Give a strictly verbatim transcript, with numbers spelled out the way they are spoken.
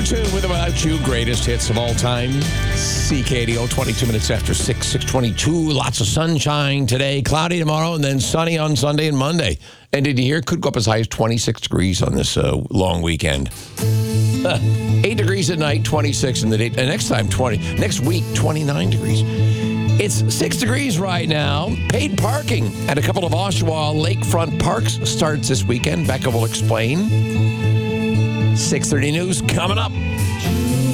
Jackson with About You, greatest hits of all time. C K D O, twenty-two minutes after six, six twenty-two. Lots of sunshine today, cloudy tomorrow, and then sunny on Sunday and Monday. And did you hear? Could go up as high as twenty-six degrees on this uh, long weekend. Uh, eight degrees at night, twenty-six in the day. And next time, twenty. Next week, twenty-nine degrees. It's six degrees right now. Paid parking at a couple of Oshawa lakefront parks starts this weekend. Becca will explain. six thirty news coming up.